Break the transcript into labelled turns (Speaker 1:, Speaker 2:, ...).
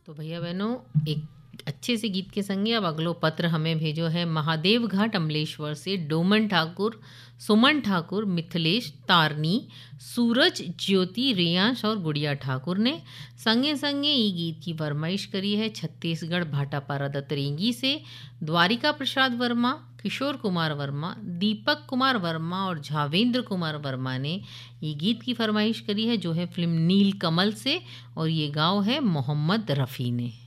Speaker 1: तो भैया बहनों, एक अच्छे से गीत के संगे अब अगलो पत्र हमें भेजो है महादेव घाट अमलेश्वर से डोमन ठाकुर, सुमन ठाकुर, मिथिलेश, तारनी, सूरज, ज्योति, रियांश और गुड़िया ठाकुर ने संगे संगे ई गीत की फरमाइश करी है छत्तीसगढ़ भाटापारा दतरेंगी से द्वारिका प्रसाद वर्मा, किशोर कुमार वर्मा, दीपक कुमार वर्मा और झावेंद्र कुमार वर्मा ने ये गीत की फरमाइश करी है जो है फिल्म नील कमल से, और ये गाँव है मोहम्मद रफ़ी ने।